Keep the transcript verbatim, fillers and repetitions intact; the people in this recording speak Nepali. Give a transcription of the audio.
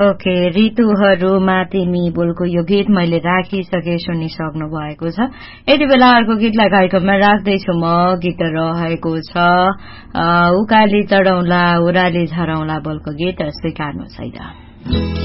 ओके, ऋतुहरूमा तिमी बोलको यो गीत मैले राखिसके सुनिसक्नु भएको छ। यति बेला अर्को गीतलाई कार्यक्रममा राख्दैछु म। गीत रहेको छ उकाली चढौला ओराली झरौला बोलको गीत, स्वीकार्नु छैन।